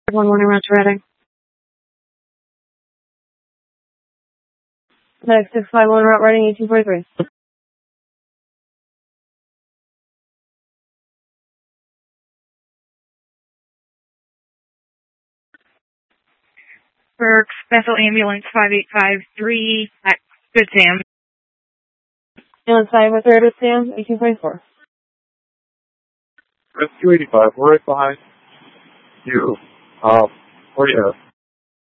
One morning route to Reading. Next 651 route Reading 1843. For Special Ambulance 5853 at Good Sam. Ambulance 503 Good Sam 1844. Rescue 85, we're right behind you. Where are you at?